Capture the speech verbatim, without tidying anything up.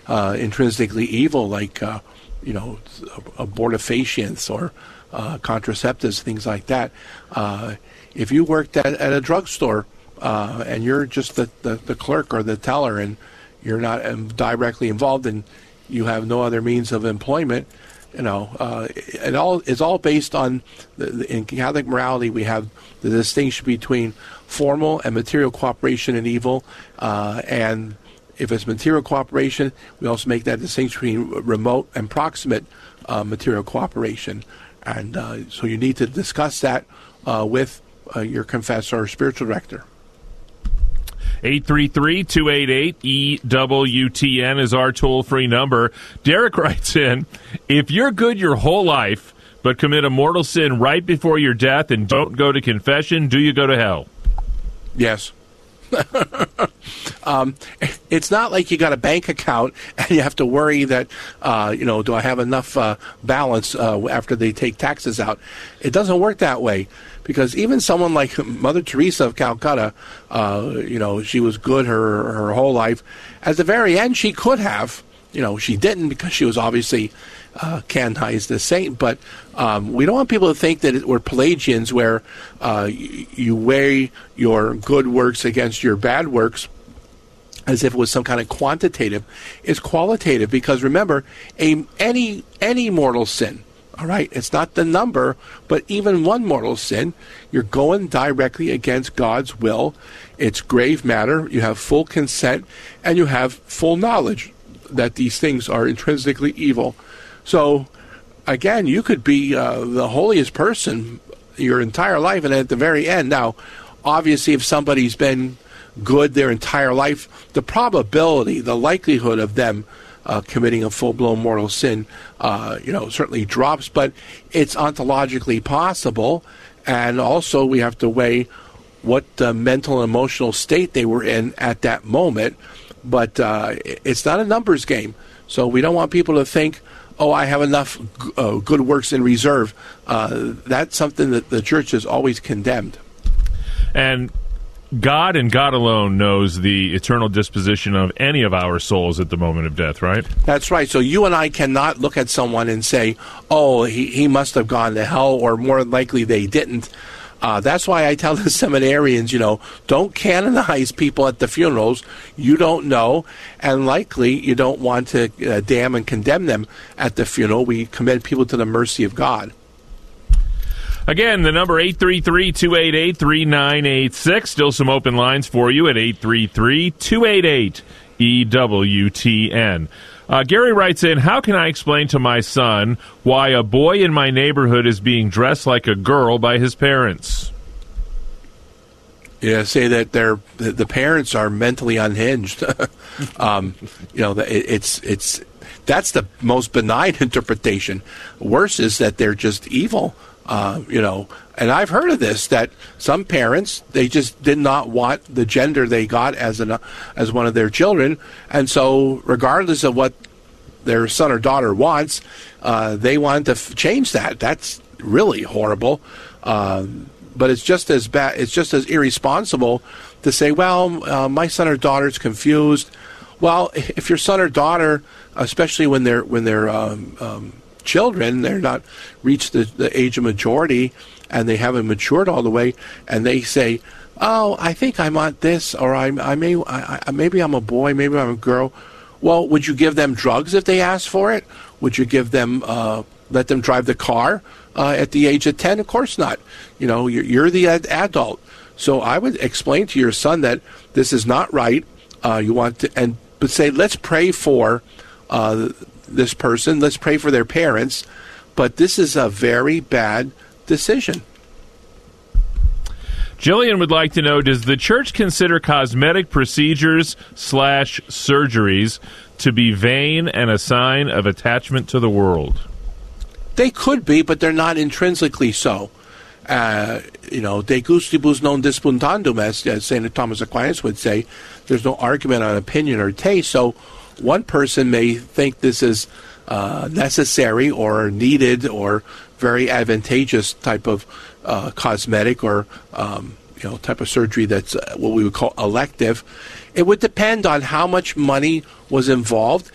uh, intrinsically evil, like uh, you know, abortifacients or uh, contraceptives, things like that. Uh, if you worked at, at a drugstore uh, and you're just the, the, the clerk or the teller, and you're not um, directly involved, and you have no other means of employment, you know, uh, it all it's all based on the, the, in Catholic morality. We have the distinction between formal and material cooperation in evil, uh, and if it's material cooperation, we also make that distinction between remote and proximate uh, material cooperation, and uh, so you need to discuss that uh, with uh, your confessor or spiritual director. eight three three, two eight eight, E W T N is our toll-free number. Derek writes in, if you're good your whole life but commit a mortal sin right before your death and don't go to confession, do you go to hell? Yes. um, it's not like you got a bank account and you have to worry that, uh, you know, do I have enough uh, balance uh, after they take taxes out? It doesn't work that way, because even someone like Mother Teresa of Calcutta, uh, you know, she was good her, her whole life. At the very end, she could have. You know, she didn't, because she was obviously uh, canonized as saint. But um, we don't want people to think that it, we're Pelagians, where uh, you, you weigh your good works against your bad works as if it was some kind of quantitative. It's qualitative, because remember, a, any any mortal sin, all right, it's not the number, but even one mortal sin, you're going directly against God's will. It's grave matter. You have full consent, and you have full knowledge that these things are intrinsically evil. So, again, you could be uh, the holiest person your entire life, and at the very end, now, obviously, if somebody's been good their entire life, the probability, the likelihood of them uh, committing a full-blown mortal sin, uh, you know, certainly drops, but it's ontologically possible, and also we have to weigh what uh, mental and emotional state they were in at that moment. But uh, it's not a numbers game. So we don't want people to think, oh, I have enough g- uh, good works in reserve. Uh, that's something that the church has always condemned. And God and God alone knows the eternal disposition of any of our souls at the moment of death, right? That's right. So you and I cannot look at someone and say, oh, he, he must have gone to hell, or more likely they didn't. Uh, that's why I tell the seminarians, you know, don't canonize people at the funerals. You don't know, and likely you don't want to uh, damn and condemn them at the funeral. We commend people to the mercy of God. Again, the number eight three three, two eight eight, three nine eight six. Still some open lines for you at eight three three, two eight eight, E W T N. Uh, Gary writes in, how can I explain to my son why a boy in my neighborhood is being dressed like a girl by his parents? Yeah, say that they're the, the parents are mentally unhinged. um, you know, it, it's it's that's the most benign interpretation. Worse is that they're just evil. Uh, you know, and I've heard of this, that some parents, they just did not want the gender they got as an as one of their children, and so regardless of what their son or daughter wants, uh, they want to f- change that. That's really horrible. Uh, but it's just as bad. It's just as irresponsible to say, well, uh, my son or daughter's confused. Well, if your son or daughter, especially when they're when they're um, um, children, they're not reached the, the age of majority, and they haven't matured all the way, and they say, oh, I think I want this, or I, I may, I, I, maybe I'm a boy, maybe I'm a girl. Well, would you give them drugs if they ask for it? Would you give them, uh, let them drive the car uh, at the age of ten? Of course not. You know, you're, you're the ad- adult. So I would explain to your son that this is not right. Uh, you want to, and but say, let's pray for uh, this person. Let's pray for their parents. But this is a very bad decision. Jillian would like to know, does the church consider cosmetic procedures slash surgeries to be vain and a sign of attachment to the world? They could be, but they're not intrinsically so. Uh, you know, de gustibus non disputandum, as, as Saint Thomas Aquinas would say. There's no argument on opinion or taste. So one person may think this is uh, necessary or needed or very advantageous type of uh, cosmetic or um, you know type of surgery that's uh, what we would call elective. It would depend on how much money was involved